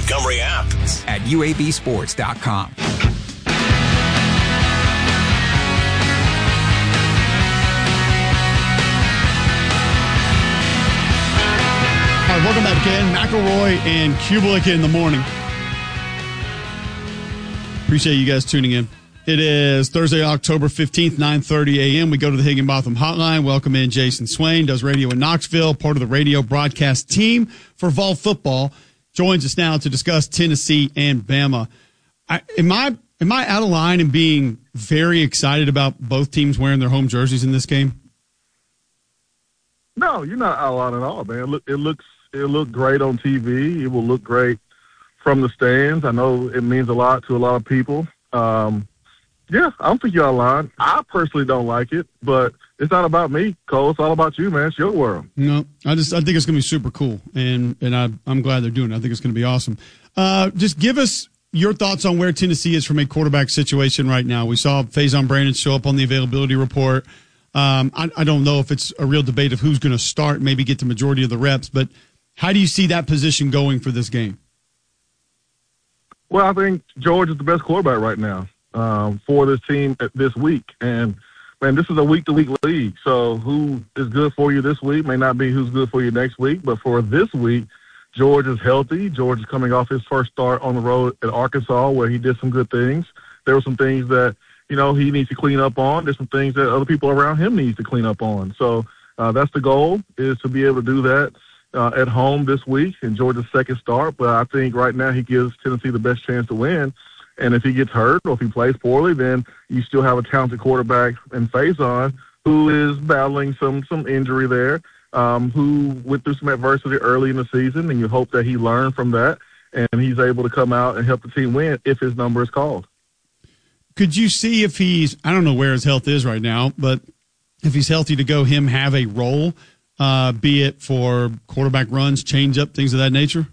Montgomery app. At UABsports.com. All right, welcome back again. McElroy and Kubalik in the morning. Appreciate you guys tuning in. It is Thursday, October 15th, 9:30 a.m. We go to the Higginbotham hotline. Welcome in Jason Swain, does radio in Knoxville, part of the radio broadcast team for Vol football. Joins us now to discuss Tennessee and Bama. Am I out of line in being very excited about both teams wearing their home jerseys in this game? No, you're not out of line at all, man. It'll look great on TV. It will look great from the stands. I know it means a lot to a lot of people. Yeah, I don't think you're out of line. I personally don't like it, but it's not about me, Cole. It's all about you, man. It's your world. No, I think it's going to be super cool, and I'm glad they're doing it. I think it's going to be awesome. Just give us your thoughts on where Tennessee is from a quarterback situation right now. We saw Faison Brandon show up on the availability report. I don't know if it's a real debate of who's going to start, maybe get the majority of the reps, but how do you see that position going for this game? Well, I think George is the best quarterback right now for this team this week. And, man, this is a week-to-week league. So who is good for you this week may not be who's good for you next week. But for this week, George is healthy. George is coming off his first start on the road at Arkansas where he did some good things. There were some things that, he needs to clean up on. There's some things that other people around him needs to clean up on. So that's the goal, is to be able to do that at home this week in Georgia's second start. But I think right now he gives Tennessee the best chance to win. And if he gets hurt or if he plays poorly, then you still have a talented quarterback in Faison who is battling some injury there, who went through some adversity early in the season, and you hope that he learned from that and he's able to come out and help the team win if his number is called. Could you see if I don't know where his health is right now, but if he's healthy to go, him have a role, be it for quarterback runs, change up, things of that nature?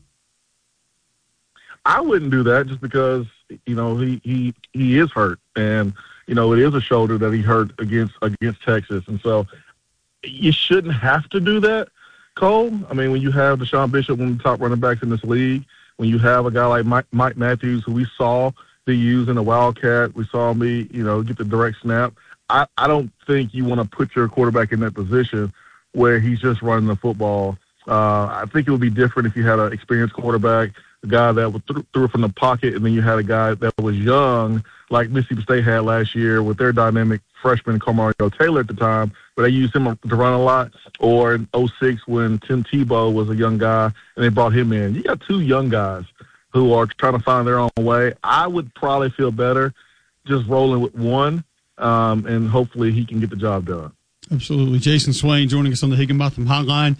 I wouldn't do that just because, he is hurt. And, it is a shoulder that he hurt against Texas. And so you shouldn't have to do that, Cole. I mean, when you have Deshaun Bishop, one of the top running backs in this league, when you have a guy like Mike Matthews, who we saw be used in the Wildcat, we saw me, get the direct snap. I don't think you want to put your quarterback in that position where he's just running the football. I think it would be different if you had an experienced quarterback, a guy that threw it from the pocket, and then you had a guy that was young, like Mississippi State had last year with their dynamic freshman Carmario Taylor at the time, but they used him to run a lot, or in 2006 when Tim Tebow was a young guy and they brought him in. You got two young guys who are trying to find their own way. I would probably feel better just rolling with one, and hopefully he can get the job done. Absolutely. Jason Swain joining us on the Higginbotham hotline.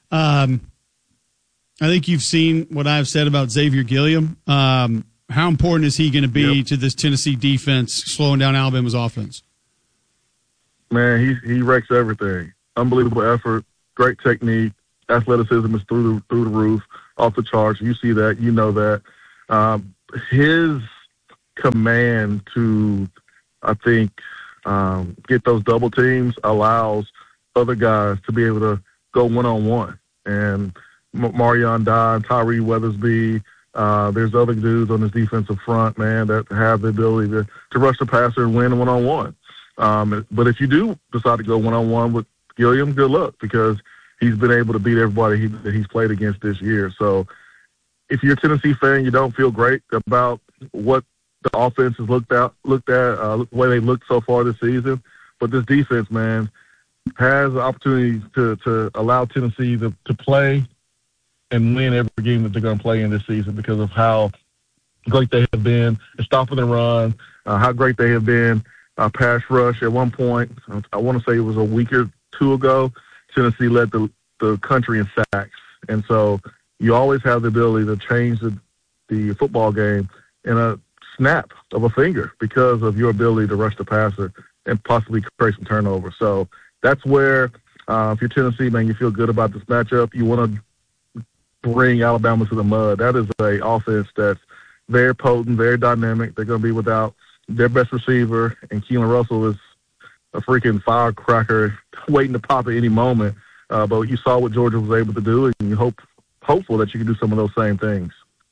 I think you've seen what I've said about Xavier Gilliam. How important is he going to be to this Tennessee defense slowing down Alabama's offense? Man, he wrecks everything. Unbelievable effort, great technique, athleticism is through the roof, off the charts. You see that, you know that. His command to, I think, get those double teams allows other guys to be able to go one-on-one. And Marion Dye, Tyree Weathersby, there's other dudes on this defensive front, man, that have the ability to rush the passer and win one-on-one. But if you do decide to go one-on-one with Gilliam, good luck, because he's been able to beat everybody that he's played against this year. So if you're a Tennessee fan, you don't feel great about what the offense has looked at, the way they looked so far this season. But this defense, man, has the opportunity to allow Tennessee to play and win every game that they're going to play in this season because of how great they have been at stopping the run, how great they have been pass rush. At one point, I want to say it was a week or two ago, Tennessee led the country in sacks. And so you always have the ability to change the football game in a snap of a finger because of your ability to rush the passer and possibly create some turnover. So that's where, if you're Tennessee, man, you feel good about this matchup. You want to bring Alabama to the mud. That is an offense that's very potent, very dynamic. They're going to be without their best receiver, and Keelan Russell is a freaking firecracker waiting to pop at any moment. But you saw what Georgia was able to do, and you're hopeful that you can do some of those same things.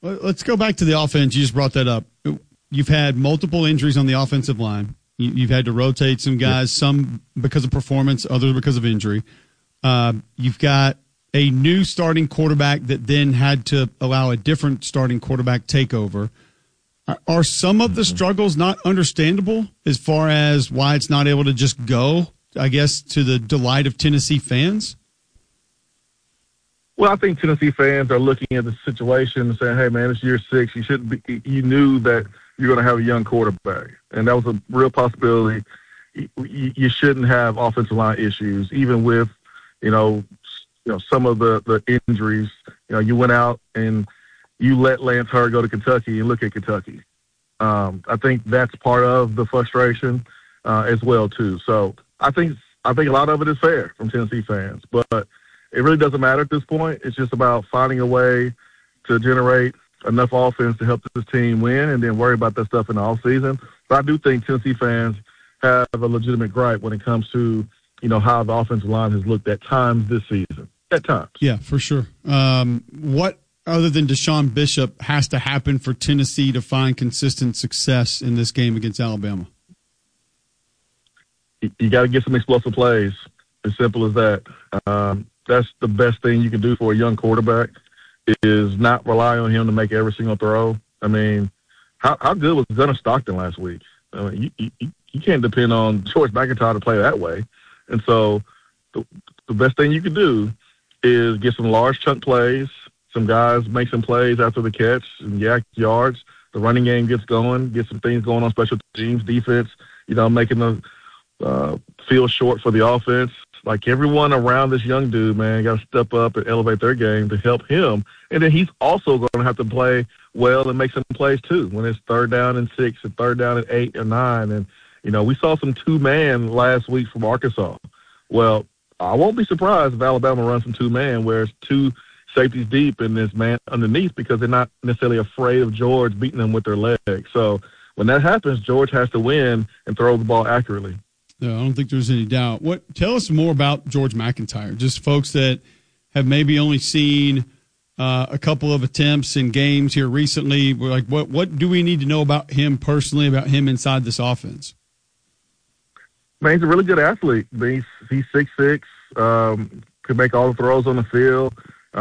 Let's go back to the offense. You just brought that up. You've had multiple injuries on the offensive line. You've had to rotate some guys, some because of performance, others because of injury. You've got a new starting quarterback that then had to allow a different starting quarterback takeover. Are some of the struggles not understandable as far as why it's not able to just go, I guess, to the delight of Tennessee fans? Well, I think Tennessee fans are looking at the situation and saying, hey, man, it's year 6. You knew that you're going to have a young quarterback. And that was a real possibility. You shouldn't have offensive line issues, even with, some of the injuries. You went out and you let Lance Hurd go to Kentucky and look at Kentucky. I think that's part of the frustration as well, too. So I think a lot of it is fair from Tennessee fans. But it really doesn't matter at this point. It's just about finding a way to generate enough offense to help this team win and then worry about that stuff in the offseason. But I do think Tennessee fans have a legitimate gripe when it comes to, how the offensive line has looked at times this season. At times. Yeah, for sure. What other than Deshaun Bishop has to happen for Tennessee to find consistent success in this game against Alabama? You got to get some explosive plays. As simple as that. That's the best thing you can do for a young quarterback is not rely on him to make every single throw. I mean, how good was Gunnar Stockton last week? I mean, you can't depend on George McIntyre to play that way. And so the best thing you can do is get some large chunk plays. Some guys make some plays after the catch and yak yards. The running game gets going, get some things going on special teams, defense, making the field short for the offense. Like everyone around this young dude, man, got to step up and elevate their game to help him. And then he's also going to have to play well and make some plays too when it's 3rd down and 6 and 3rd down and 8 or 9. And, we saw some 2-man last week from Arkansas. Well, I won't be surprised if Alabama runs some 2-man where it's 2 safeties deep and this man underneath because they're not necessarily afraid of George beating them with their legs. So when that happens, George has to win and throw the ball accurately. No, I don't think there's any doubt. Tell us more about George McIntyre, just folks that have maybe only seen a couple of attempts in games here recently. We're like, what do we need to know about him personally, about him inside this offense? Man, he's a really good athlete. He's 6'6", could make all the throws on the field.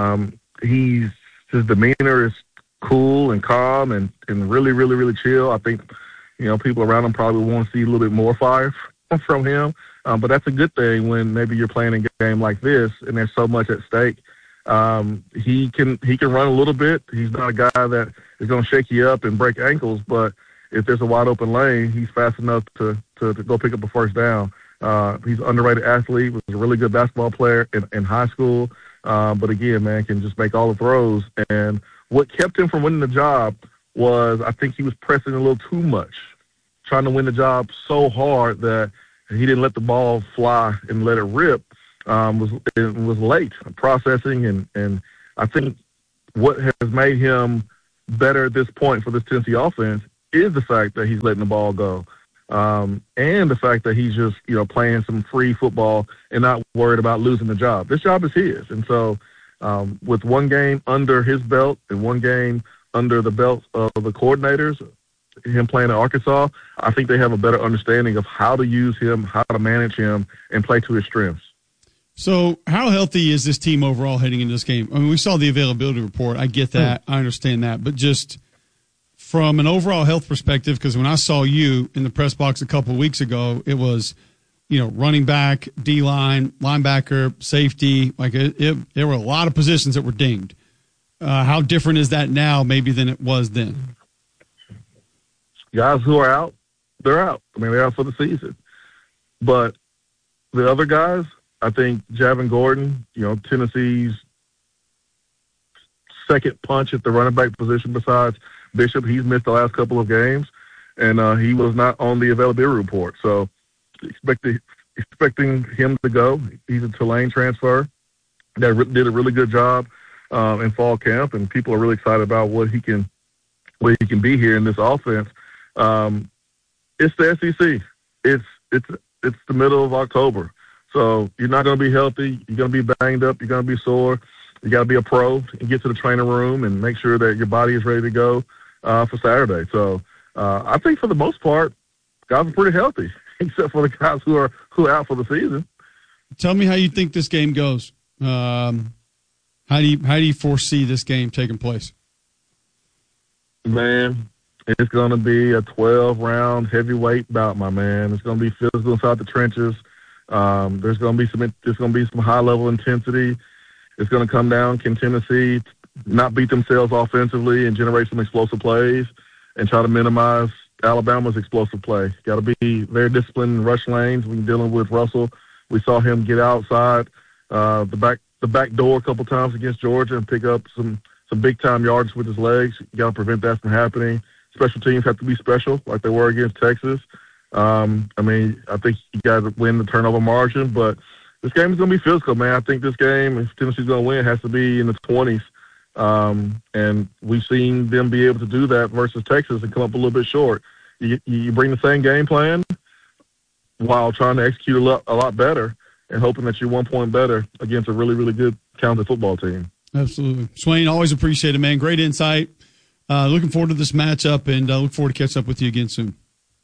His demeanor is cool and calm and really, really, really chill. I think, people around him probably want to see a little bit more fire from him. But that's a good thing when maybe you're playing a game like this and there's so much at stake. He can run a little bit. He's not a guy that is going to shake you up and break ankles, but if there's a wide open lane, he's fast enough to go pick up a first down. He's an underrated athlete, was a really good basketball player in high school. But again, man, can just make all the throws. And what kept him from winning the job was I think he was pressing a little too much, trying to win the job so hard that he didn't let the ball fly and let it rip. It was late processing. And I think what has made him better at this point for this Tennessee offense is the fact that he's letting the ball go. And the fact that he's just, playing some free football and not worried about losing the job. This job is his. And so with one game under his belt and one game under the belt of the coordinators, him playing at Arkansas, I think they have a better understanding of how to use him, how to manage him, and play to his strengths. So how healthy is this team overall heading into this game? I mean, we saw the availability report. I get that. I understand that. But just from an overall health perspective, because when I saw you in the press box a couple of weeks ago, it was, running back, D-line, linebacker, safety. Like there were a lot of positions that were dinged. How different is that now maybe than it was then? Guys who are out, they're out. I mean, they're out for the season. But the other guys, I think Javon Gordon, Tennessee's second punch at the running back position besides Bishop, he's missed the last couple of games, and he was not on the availability report. So expecting him to go. He's a Tulane transfer that did a really good job in fall camp, and people are really excited about what he can be here in this offense. It's the SEC. It's the middle of October. So you're not going to be healthy. You're going to be banged up. You're going to be sore. you got to be a pro and get to the training room and make sure that your body is ready to go for Saturday. So I think for the most part, guys are pretty healthy, except for the guys who are out for the season. Tell me how you think this game goes. How do you foresee this game taking place? Man, it's going to be a 12-round heavyweight bout, my man. It's going to be physical inside the trenches. There's going to be some high-level intensity. It's going to come down. Can Tennessee not beat themselves offensively and generate some explosive plays and try to minimize Alabama's explosive play? Got to be very disciplined in rush lanes. When dealing with Russell, we saw him get outside the back door a couple times against Georgia and pick up some big-time yards with his legs. You got to prevent that from happening. Special teams have to be special, like they were against Texas. I think you got to win the turnover margin, but this game is going to be physical, man. I think this game, if Tennessee's going to win, has to be in the 20s. And we've seen them be able to do that versus Texas and come up a little bit short. You bring the same game plan while trying to execute a lot better and hoping that you're 1 point better against a really, really good talented football team. Absolutely. Swain, always appreciate it, man. Great insight. Looking forward to this matchup, and look forward to catching up with you again soon.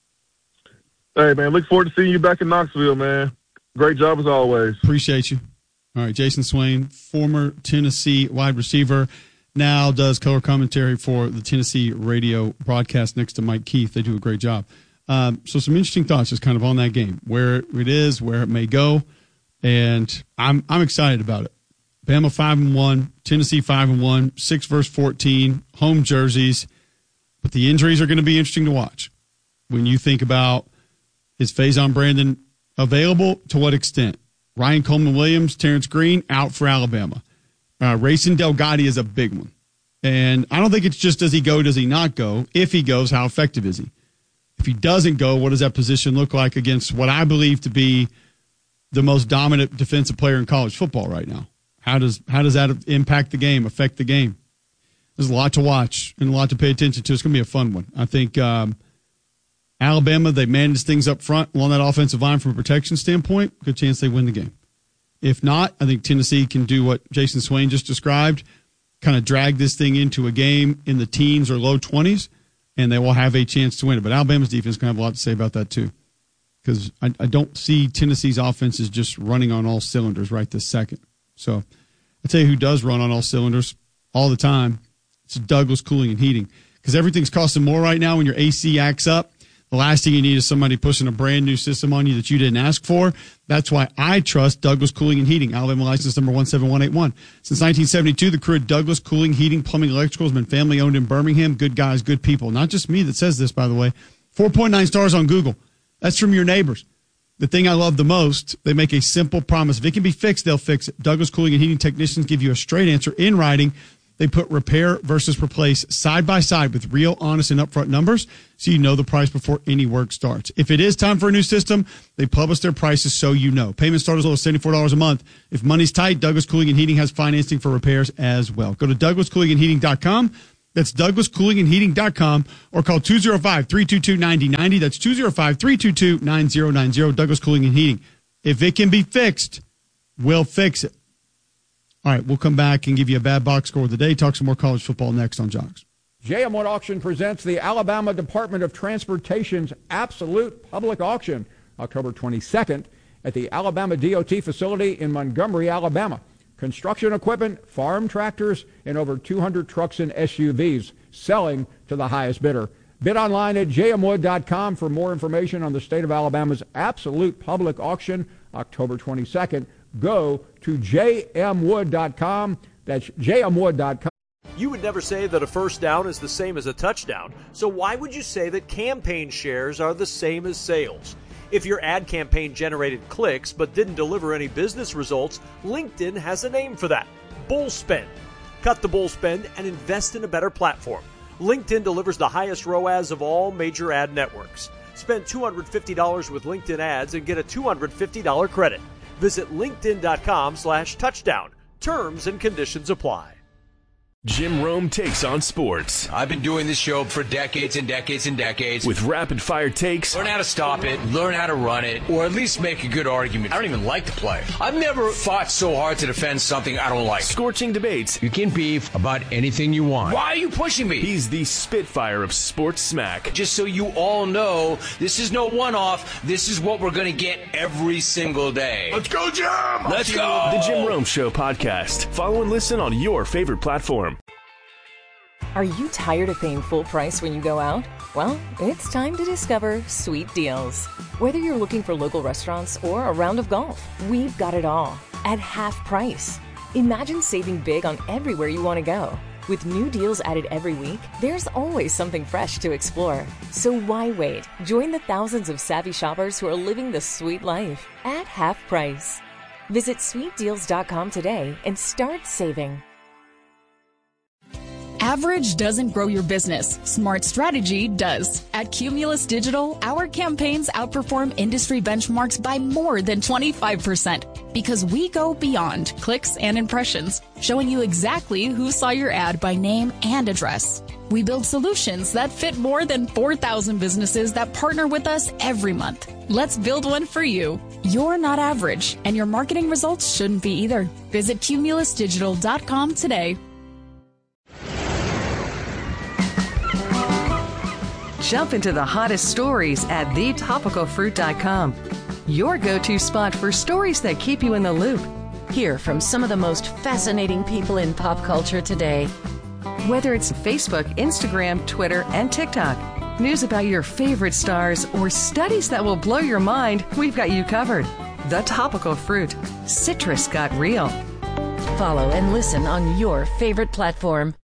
Hey, man, look forward to seeing you back in Knoxville, man. Great job as always. Appreciate you. All right, Jason Swain, former Tennessee wide receiver, now does color commentary for the Tennessee radio broadcast next to Mike Keith. They do a great job. So some interesting thoughts just kind of on that game, where it is, where it may go, and I'm excited about it. Bama 5-1, Tennessee 5-1, 6 versus 14, home jerseys. But the injuries are going to be interesting to watch. When you think about, is Faison Brandon available? To what extent? Ryan Coleman-Williams, Terrence Green, out for Alabama. Racing Delgatti is a big one. And I don't think it's just does he go, does he not go? If he goes, how effective is he? If he doesn't go, what does that position look like against what I believe to be the most dominant defensive player in college football right now? How does that impact the game, affect the game? There's a lot to watch and a lot to pay attention to. It's going to be a fun one. I think Alabama, they manage things up front along that offensive line from a protection standpoint. Good chance they win the game. If not, I think Tennessee can do what Jason Swain just described, kind of drag this thing into a game in the teens or low 20s, and they will have a chance to win it. But Alabama's defense can have a lot to say about that too, because I don't see Tennessee's offense is just running on all cylinders right this second. So I'll tell you who does run on all cylinders all the time. It's Douglas Cooling and Heating, because everything's costing more right now when your AC acts up. The last thing you need is somebody pushing a brand new system on you that you didn't ask for. That's why I trust Douglas Cooling and Heating, Alabama license number 17181. Since 1972, the crew at Douglas Cooling, Heating, Plumbing, Electrical has been family owned in Birmingham. Good guys, good people. Not just me that says this, by the way. 4.9 stars on Google. That's from your neighbors. The thing I love the most, they make a simple promise. If it can be fixed, they'll fix it. Douglas Cooling and Heating technicians give you a straight answer in writing. They put repair versus replace side by side with real, honest, and upfront numbers, so you know the price before any work starts. If it is time for a new system, they publish their prices so you know. Payments start as low as $74 a month. If money's tight, Douglas Cooling and Heating has financing for repairs as well. Go to DouglasCoolingandHeating.com. That's DouglasCoolingandHeating.com, or call 205-322-9090. That's 205-322-9090. Douglas Cooling and Heating. If it can be fixed, we'll fix it. All right, we'll come back and give you a bad box score of the day. Talk some more college football next on Jocks. JM Wood Auction presents the Alabama Department of Transportation's Absolute Public Auction, October 22nd at the Alabama DOT facility in Montgomery, Alabama. Construction equipment, farm tractors, and over 200 trucks and SUVs selling to the highest bidder. Bid online at jmwood.com for more information on the state of Alabama's Absolute Public Auction, October 22nd. Go to jmwood.com. That's jmwood.com. You would never say that a first down is the same as a touchdown, so why would you say that campaign shares are the same as sales? If your ad campaign generated clicks but didn't deliver any business results, LinkedIn has a name for that: bull spend. Cut the bull spend and invest in a better platform. LinkedIn delivers the highest ROAS of all major ad networks. Spend $250 with LinkedIn ads and get a $250 credit. Visit linkedin.com/touchdown. Terms and conditions apply. Jim Rome takes on sports. I've been doing this show for decades and decades and decades. With rapid-fire takes. Learn how to stop it, learn how to run it, or at least make a good argument. I don't even like to play. I've never fought so hard to defend something I don't like. Scorching debates. You can beef about anything you want. Why are you pushing me? He's the Spitfire of sports smack. Just so you all know, this is no one-off. This is what we're going to get every single day. Let's go, Jim! Let's go! The Jim Rome Show podcast. Follow and listen on your favorite platform. Are you tired of paying full price when you go out? Well, it's time to discover Sweet Deals. Whether you're looking for local restaurants or a round of golf, we've got it all at half price. Imagine saving big on everywhere you want to go. With new deals added every week, there's always something fresh to explore. So why wait? Join the thousands of savvy shoppers who are living the sweet life at half price. Visit sweetdeals.com today and start saving. Average doesn't grow your business. Smart strategy does. At Cumulus Digital, our campaigns outperform industry benchmarks by more than 25% because we go beyond clicks and impressions, showing you exactly who saw your ad by name and address. We build solutions that fit more than 4,000 businesses that partner with us every month. Let's build one for you. You're not average, and your marketing results shouldn't be either. Visit cumulusdigital.com today. Jump into the hottest stories at thetopicalfruit.com. Your go-to spot for stories that keep you in the loop. Hear from some of the most fascinating people in pop culture today. Whether it's Facebook, Instagram, Twitter, and TikTok, news about your favorite stars, or studies that will blow your mind, we've got you covered. The Topical Fruit. Citrus got real. Follow and listen on your favorite platform.